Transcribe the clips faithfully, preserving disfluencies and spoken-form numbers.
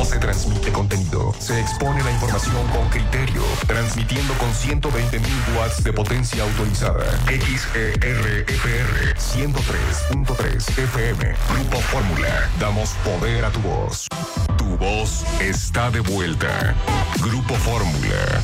se transmite contenido, se expone la información con criterio, transmitiendo con ciento veinte mil watts de potencia autorizada. X E R F R ciento tres punto tres F M. Grupo Fórmula. Damos poder a tu voz. Tu voz está de vuelta. Grupo Fórmula.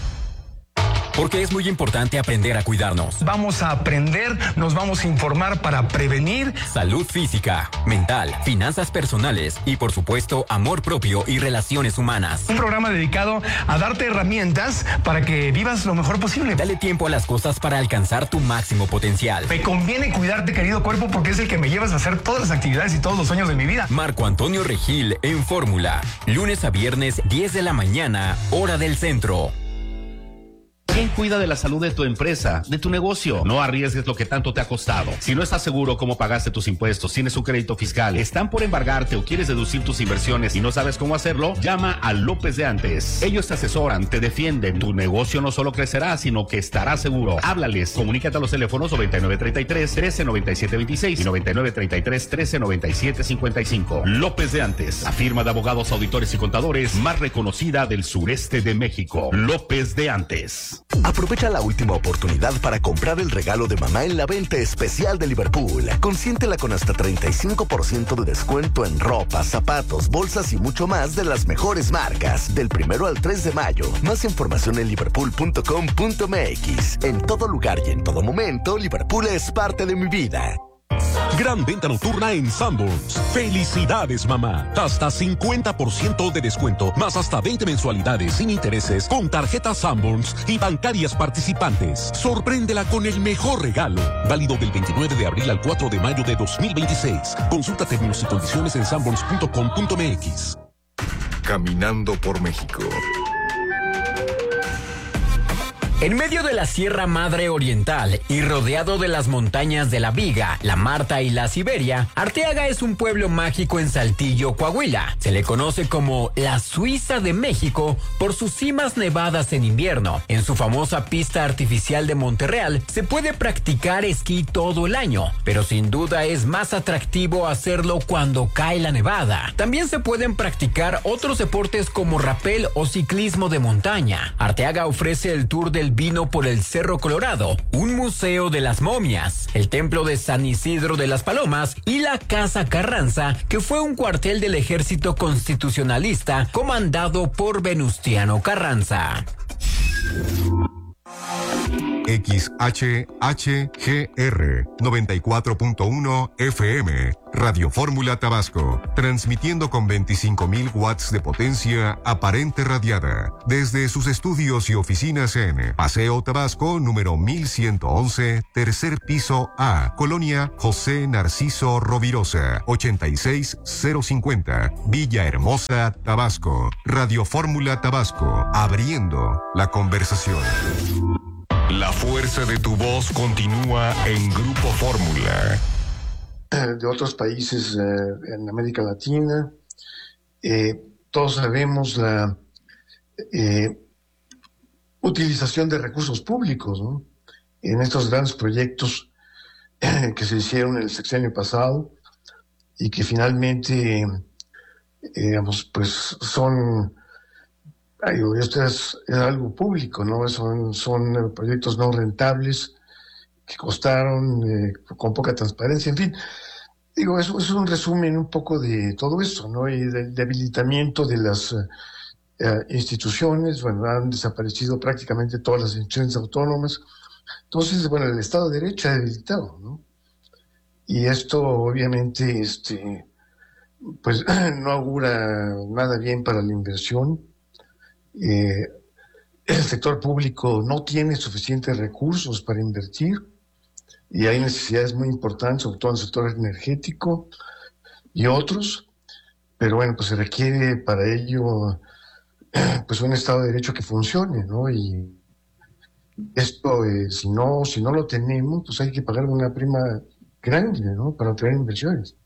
Porque es muy importante aprender a cuidarnos. Vamos a aprender, nos vamos a informar para prevenir. Salud física, mental, finanzas personales y, por supuesto, amor propio y relaciones humanas. Un programa dedicado a darte herramientas para que vivas lo mejor posible. Dale tiempo a las cosas para alcanzar tu máximo potencial. Me conviene cuidarte, querido cuerpo, porque es el que me llevas a hacer todas las actividades y todos los sueños de mi vida. Marco Antonio Regil en Fórmula. Lunes a viernes, diez de la mañana, hora del centro. ¿Quién cuida de la salud de tu empresa, de tu negocio? No arriesgues lo que tanto te ha costado. Si no estás seguro cómo pagaste tus impuestos, tienes un crédito fiscal, están por embargarte o quieres deducir tus inversiones y no sabes cómo hacerlo, llama a López de Antes. Ellos te asesoran, te defienden. Tu negocio no solo crecerá, sino que estará seguro. Háblales. Comunícate a los teléfonos noventa y nueve treinta y tres, trece noventa y siete veintiséis y noventa y nueve treinta y tres, trece noventa y siete cincuenta y cinco. López de Antes, la firma de abogados, auditores y contadores más reconocida del sureste de México. López de Antes. Aprovecha la última oportunidad para comprar el regalo de mamá en la venta especial de Liverpool. Consiéntela con hasta treinta y cinco por ciento de descuento en ropa, zapatos, bolsas y mucho más de las mejores marcas. Del primero al tres de mayo. Más información en liverpool punto com punto m x. En todo lugar y en todo momento, Liverpool es parte de mi vida. Gran venta nocturna en Sanborns. ¡Felicidades, mamá! Hasta cincuenta por ciento de descuento, más hasta veinte mensualidades sin intereses con tarjetas Sanborns y bancarias participantes. Sorpréndela con el mejor regalo. Válido del veintinueve de abril al cuatro de mayo de dos mil veintiséis. Consulta términos y condiciones en sanborns punto com punto m x. Caminando por México. En medio de la Sierra Madre Oriental y rodeado de las montañas de la Viga, la Marta y la Siberia, Arteaga es un pueblo mágico en Saltillo, Coahuila. Se le conoce como la Suiza de México por sus cimas nevadas en invierno. En su famosa pista artificial de Monterreal se puede practicar esquí todo el año, pero sin duda es más atractivo hacerlo cuando cae la nevada. También se pueden practicar otros deportes como rapel o ciclismo de montaña. Arteaga ofrece el tour del vino por el Cerro Colorado, un museo de las momias, el templo de San Isidro de las Palomas y la Casa Carranza, que fue un cuartel del ejército constitucionalista comandado por Venustiano Carranza. X H H G R noventa y cuatro punto uno F M, Radio Fórmula Tabasco, transmitiendo con veinticinco mil watts de potencia aparente radiada, desde sus estudios y oficinas en Paseo Tabasco, número mil ciento once, tercer piso A, Colonia José Narciso Rovirosa, ochenta y seis cero cincuenta, Villahermosa, Tabasco. Radio Fórmula Tabasco, abriendo la conversación. La fuerza de tu voz continúa en Grupo Fórmula. De otros países eh, en América Latina, eh, todos sabemos la eh, utilización de recursos públicos, ¿no?, en estos grandes proyectos eh, que se hicieron en el sexenio pasado y que finalmente, eh, digamos, pues son... Ay, esto es, es algo público, ¿no? Son, son proyectos no rentables que costaron eh, con poca transparencia, en fin. Digo, eso es un resumen un poco de todo esto, ¿no? Y del debilitamiento de las eh, instituciones. Bueno, han desaparecido prácticamente todas las instituciones autónomas. Entonces, bueno, el Estado de Derecho ha debilitado, ¿no? Y esto, obviamente, este, pues no augura nada bien para la inversión. Eh, el sector público no tiene suficientes recursos para invertir y hay necesidades muy importantes, sobre todo en el sector energético y otros, pero bueno, pues se requiere para ello pues un Estado de Derecho que funcione, ¿no? Y esto, eh, si no, si no lo tenemos, pues hay que pagar una prima grande, ¿no?, para atraer inversiones.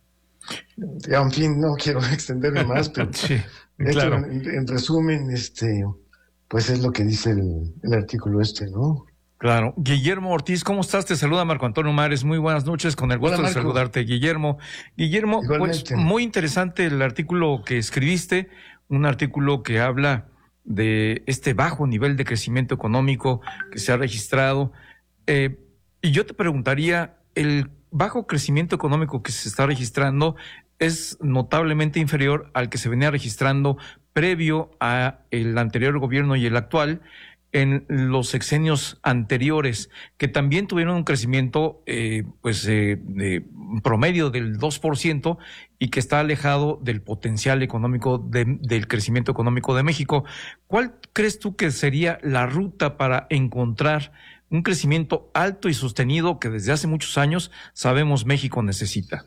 Ya, en fin, no quiero extenderme más, pero sí, de claro. hecho, en, en resumen, este, pues es lo que dice el, el artículo este, ¿no? Claro. Guillermo Ortiz, ¿cómo estás? Te saluda Marco Antonio Mares. Muy buenas noches, con el gusto Hola, de saludarte, Guillermo. Guillermo, pues muy interesante el artículo que escribiste, un artículo que habla de este bajo nivel de crecimiento económico que se ha registrado. Eh, y yo te preguntaría, el bajo crecimiento económico que se está registrando es notablemente inferior al que se venía registrando previo a el anterior gobierno y el actual, en los sexenios anteriores, que también tuvieron un crecimiento eh, pues eh, de promedio del dos por ciento y que está alejado del potencial económico de, del crecimiento económico de México. ¿Cuál crees tú que sería la ruta para encontrar un crecimiento alto y sostenido que desde hace muchos años sabemos México necesita?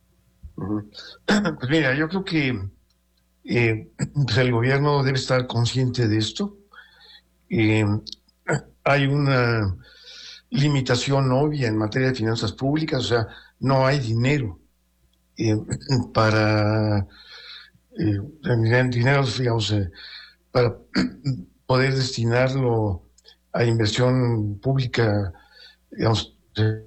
Pues mira, yo creo que eh, pues el gobierno debe estar consciente de esto. Eh, hay una limitación obvia en materia de finanzas públicas, o sea, no hay dinero eh, para eh, dinero, digamos, eh, para poder destinarlo a inversión pública, digamos. Eh,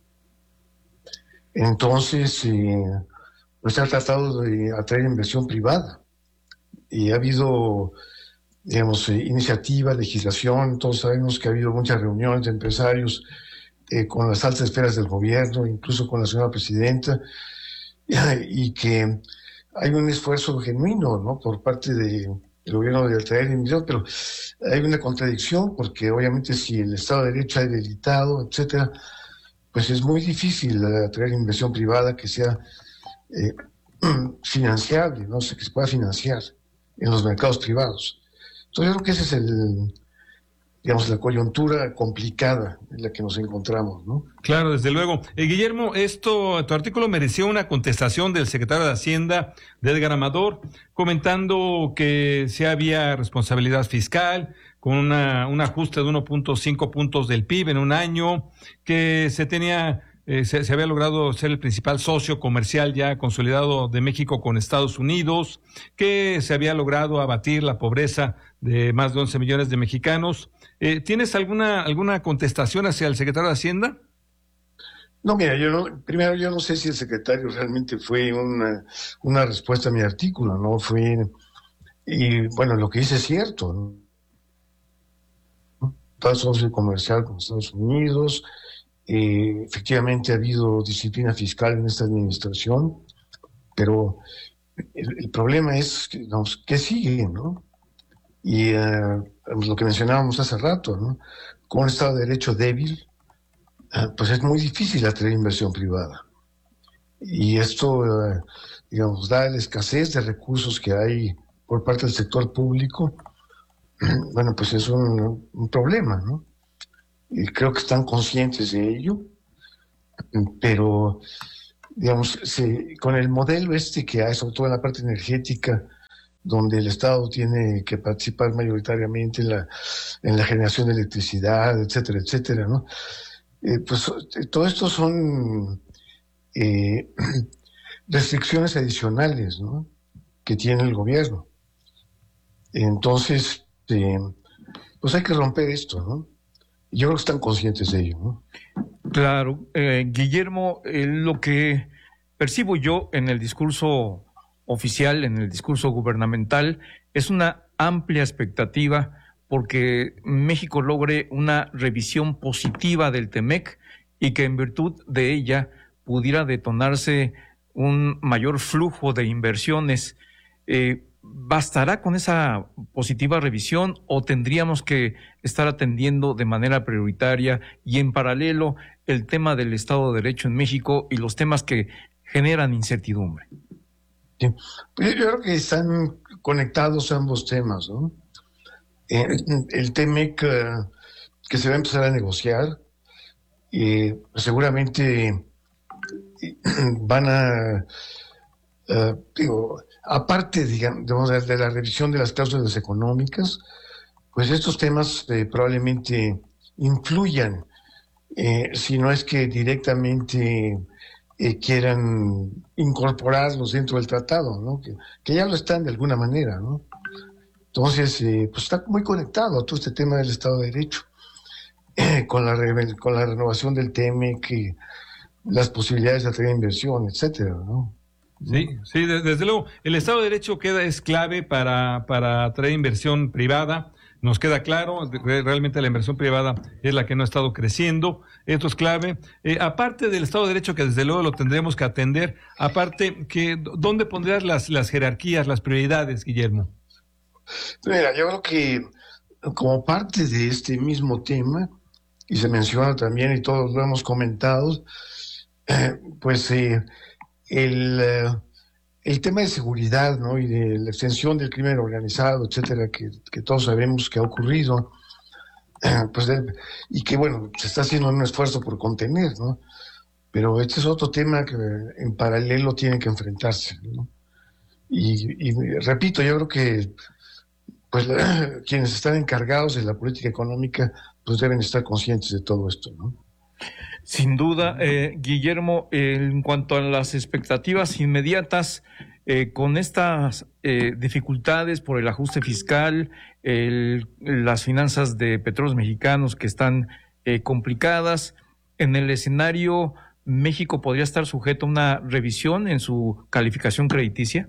entonces, eh, pues se ha tratado de atraer inversión privada y ha habido, digamos, eh, iniciativa, legislación. Todos sabemos que ha habido muchas reuniones de empresarios eh, con las altas esferas del gobierno, incluso con la señora presidenta, y que hay un esfuerzo genuino, ¿no?, por parte de, del gobierno de atraer inversión, pero hay una contradicción, porque obviamente si el Estado de Derecho ha debilitado, etcétera, pues es muy difícil atraer inversión privada que sea eh, financiable, no sé, que se pueda financiar en los mercados privados. Entonces yo creo que esa es el, digamos, la coyuntura complicada en la que nos encontramos, ¿no? Claro, desde luego. Eh, Guillermo, esto, tu artículo mereció una contestación del secretario de Hacienda, de Edgar Amador, comentando que sí había responsabilidad fiscal, con una, un ajuste de uno punto cinco puntos del P I B en un año, que se tenía... Eh, se, se había logrado ser el principal socio comercial ya consolidado de México con Estados Unidos, que se había logrado abatir la pobreza de más de once millones de mexicanos. Eh, ¿Tienes alguna alguna contestación hacia el secretario de Hacienda? No, mira, yo no, primero yo no sé si el secretario realmente fue una, una respuesta a mi artículo, ¿no? Fue, y bueno, lo que dice es cierto, ¿no? Está socio comercial con Estados Unidos. Eh, efectivamente ha habido disciplina fiscal en esta administración, pero el, el problema es, digamos, ¿qué sigue, no? Y eh, lo que mencionábamos hace rato, ¿no? Con un Estado de Derecho débil, eh, pues es muy difícil atraer inversión privada. Y esto, eh, digamos, da la escasez de recursos que hay por parte del sector público. Bueno, pues es un, un problema, ¿no? Y creo que están conscientes de ello, pero, digamos, se, con el modelo este que hay, sobre todo en la parte energética, donde el Estado tiene que participar mayoritariamente en la, en la generación de electricidad, etcétera, etcétera, ¿no? Eh, pues todo esto son eh, restricciones adicionales, ¿no?, que tiene el gobierno. Entonces, eh, pues hay que romper esto, ¿no? Yo creo que están conscientes de ello, ¿no? Claro. Eh, Guillermo, eh, lo que percibo yo en el discurso oficial, en el discurso gubernamental, es una amplia expectativa porque México logre una revisión positiva del TEMEC y que en virtud de ella pudiera detonarse un mayor flujo de inversiones. Eh, ¿Bastará con esa positiva revisión o tendríamos que estar atendiendo de manera prioritaria y en paralelo el tema del Estado de Derecho en México y los temas que generan incertidumbre? Sí. Pues yo creo que están conectados ambos temas, ¿no? Eh, el TEMEC eh, que se va a empezar a negociar, eh, seguramente eh, van a, eh, digo, aparte, digamos, de la revisión de las cláusulas económicas, pues estos temas eh, probablemente influyan, eh, si no es que directamente eh, quieran incorporarlos dentro del tratado, ¿no? Que, que ya lo están de alguna manera, ¿no? Entonces, eh, pues está muy conectado a todo este tema del Estado de Derecho. eh, con, la re, con la renovación del T M E C, y las posibilidades de atraer inversión, etcétera, ¿no? Sí, sí, desde luego. El Estado de Derecho queda es clave para, para atraer inversión privada. Nos queda claro, realmente la inversión privada es la que no ha estado creciendo. Esto es clave. Eh, aparte del Estado de Derecho, que desde luego lo tendremos que atender, aparte, que ¿dónde pondrías las, las jerarquías, las prioridades, Guillermo? Mira, yo creo que como parte de este mismo tema, y se menciona también y todos lo hemos comentado, eh, pues eh, el, eh, el tema de seguridad, ¿no? Y de la extensión del crimen organizado, etcétera, que, que todos sabemos que ha ocurrido, eh, pues de, y que bueno, se está haciendo un esfuerzo por contener, ¿no? Pero este es otro tema que en paralelo tiene que enfrentarse, ¿no? Y, y repito, yo creo que pues la, quienes están encargados de la política económica pues deben estar conscientes de todo esto, ¿no? Sin duda, eh, Guillermo, eh, en cuanto a las expectativas inmediatas, eh, con estas eh, dificultades por el ajuste fiscal, el, las finanzas de Petróleos Mexicanos que están eh, complicadas, en el escenario, ¿México podría estar sujeto a una revisión en su calificación crediticia?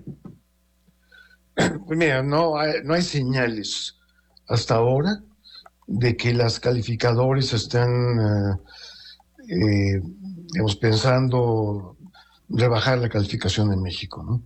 Pues mira, no hay, no hay señales hasta ahora de que las calificadores están uh, eh, digamos, pensando rebajar la calificación en México, ¿no?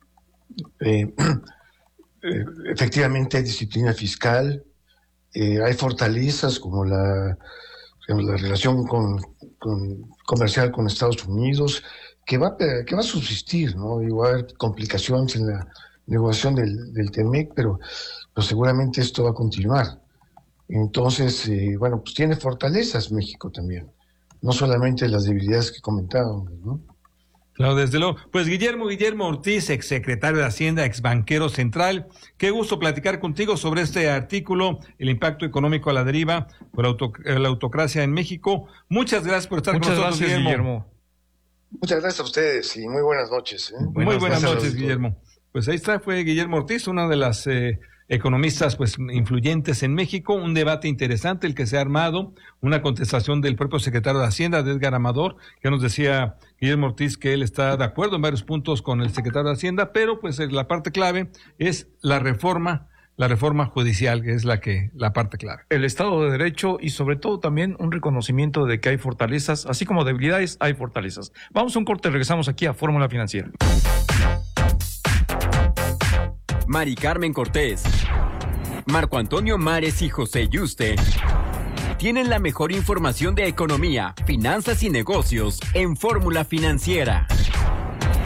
Eh, eh, efectivamente hay disciplina fiscal, eh, hay fortalezas como la, digamos, la relación con, con comercial con Estados Unidos, que va, que va a subsistir, ¿no? Y va a haber complicaciones en la negociación del, del T M E C, pero pues seguramente esto va a continuar. Entonces, eh, bueno, pues tiene fortalezas México también, no solamente las debilidades que comentábamos, ¿no? Claro, desde luego. Pues Guillermo, Guillermo Ortiz, exsecretario de Hacienda, exbanquero central, qué gusto platicar contigo sobre este artículo, el impacto económico a la deriva por auto, la autocracia en México. Muchas gracias por estar Muchas con nosotros, gracias, Guillermo. Guillermo. Muchas gracias a ustedes y muy buenas noches, ¿eh? Muy buenas, buenas noches, Guillermo. Pues ahí está, fue Guillermo Ortiz, una de las eh, economistas pues influyentes en México, un debate interesante el que se ha armado, una contestación del propio secretario de Hacienda, de Edgar Amador, que nos decía Guillermo Ortiz que él está de acuerdo en varios puntos con el secretario de Hacienda, pero pues la parte clave es la reforma, la reforma judicial, que es la que la parte clave. El Estado de Derecho y sobre todo también un reconocimiento de que hay fortalezas, así como debilidades, hay fortalezas. Vamos a un corte, regresamos aquí a Fórmula Financiera. Mari Carmen Cortés, Marco Antonio Mares y José Yuste tienen la mejor información de economía, finanzas y negocios en Fórmula Financiera.